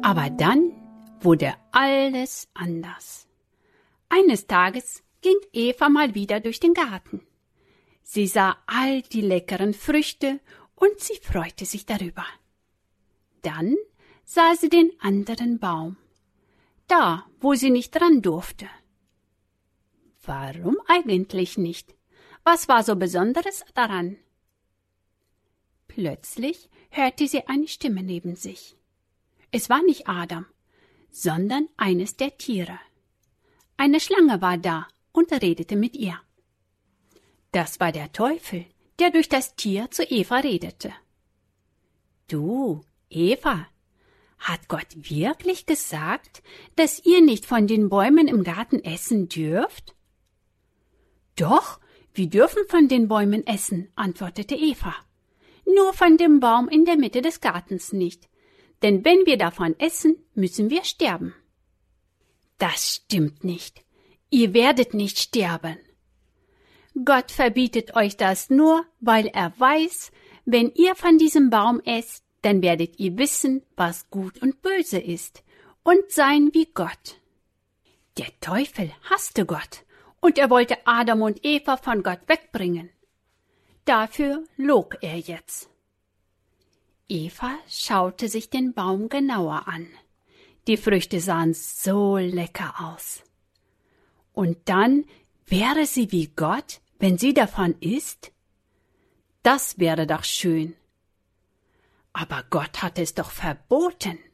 Aber dann wurde alles anders. Eines Tages ging Eva mal wieder durch den Garten. Sie sah all die leckeren Früchte und sie freute sich darüber. Dann sah sie den anderen Baum, da, wo sie nicht ran durfte. Warum eigentlich nicht? Was war so Besonderes daran? Plötzlich hörte sie eine Stimme neben sich. Es war nicht Adam, sondern eines der Tiere. Eine Schlange war da und redete mit ihr. Das war der Teufel, der durch das Tier zu Eva redete. Du, Eva, hat Gott wirklich gesagt, dass ihr nicht von den Bäumen im Garten essen dürft? Doch, wir dürfen von den Bäumen essen, antwortete Eva. Nur von dem Baum in der Mitte des Gartens nicht, denn wenn wir davon essen, müssen wir sterben. Das stimmt nicht. Ihr werdet nicht sterben. Gott verbietet euch das nur, weil er weiß, wenn ihr von diesem Baum esst, dann werdet ihr wissen, was gut und böse ist und sein wie Gott. Der Teufel hasste Gott und er wollte Adam und Eva von Gott wegbringen. Dafür log er jetzt. Eva schaute sich den Baum genauer an. Die Früchte sahen so lecker aus. Und dann wäre sie wie Gott, wenn sie davon isst? Das wäre doch schön. Aber Gott hatte es doch verboten.